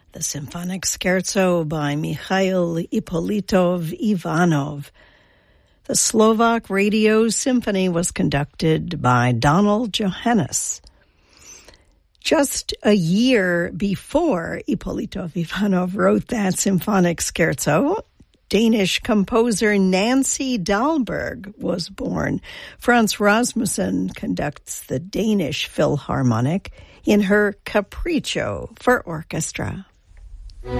The Symphonic Scherzo by Mikhail Ippolitov Ivanov. The Slovak Radio Symphony was conducted by Donald Johannes. Just a year before Ippolitov Ivanov wrote that symphonic scherzo, Danish composer Nancy Dahlberg was born. Frans Rasmussen conducts the Danish Philharmonic in her Capriccio for orchestra.